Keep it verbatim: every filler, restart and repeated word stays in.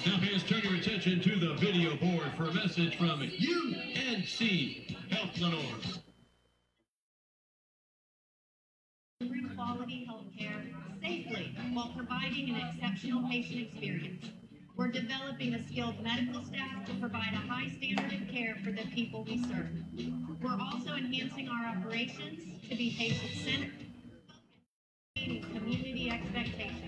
Now, fans, turn your attention to the video board for a message from U N C Health Lenore. Delivering quality health care safely while providing an exceptional patient experience. We're developing a skilled medical staff to provide a high standard of care for the people we serve. We're also enhancing our operations to be patient-centered, meeting community expectations.